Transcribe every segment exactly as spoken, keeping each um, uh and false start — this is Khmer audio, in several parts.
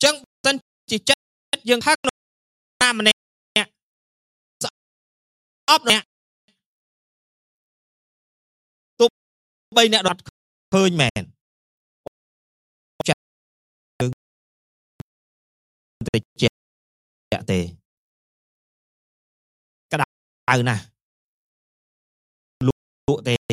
ចឹងសិនជាចិត្តយើងហឹងណាម្នាក់អប់អ្នកទោះបីអ្នកដត់ឃើញមែនចាក់យើងតិចទេក្តៅណាស់លក់ទេ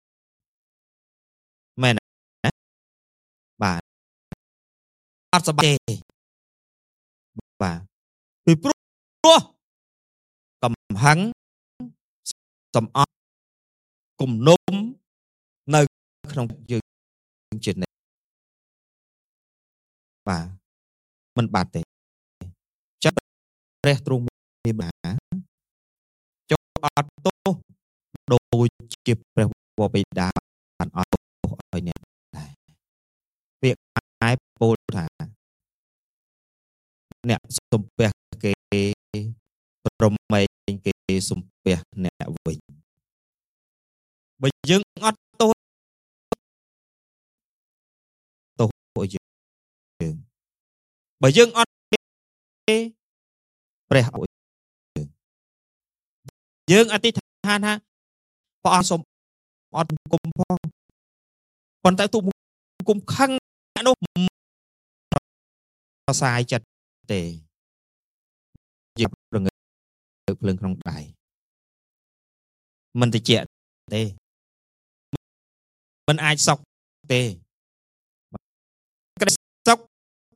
មែនណាបាទអត់សប្បាយទេបាទពីព្រោះកំហឹងសំអប់គំនុំនៅក្នុងយើងជានិច្ចបាទមិនបាត់ទេចិត្តព្រះទ្រង់មានមហាចុះអត់ទោសដូចជាព្រះវរបិតាបានអត់ទោសឲ្យអ្នកដែរពាក្យឯពោលថាអ្នកសំពះគេប្រមែងគេសំពះអ្នកវិញបើយើងអត់ទោសទោសពួកយើងបើយើងអត់ទេព្រះអត់យើងយើងអធិដ្ឋានថាព្រះអង្គសូមអត់គុំផងប៉ុន្តែទូគុំខឹងនោះប្រសាយចិត្តទេជាប្រងើភ្លើងក្នុងដៃមិនតិចទេមិនអាចសក់ទេ